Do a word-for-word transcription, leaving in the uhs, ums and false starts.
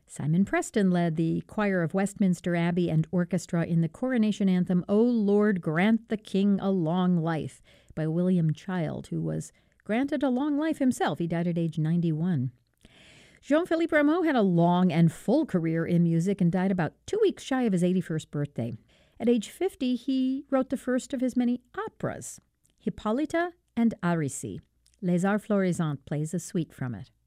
Simon Preston led the choir of Westminster Abbey and orchestra in the coronation anthem, O Lord, Grant the King a Long Life, by William Child, who was granted a long life himself. He died at age ninety-one. Jean-Philippe Rameau had a long and full career in music and died about two weeks shy of his eighty-first birthday. At age fifty, he wrote the first of his many operas, Hippolyta and Aricie. Les Arts Florissants plays a suite from it.